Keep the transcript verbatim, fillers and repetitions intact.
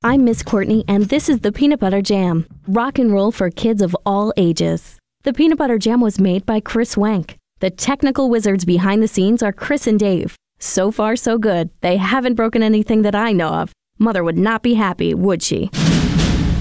I'm Miss Courtney, and this is the Peanut Butter Jam. Rock and roll for kids of all ages. The Peanut Butter Jam was made by Chris Wenk. The technical wizards behind the scenes are Chris and Dave. So far, so good. They haven't broken anything that I know of. Mother would not be happy, would she?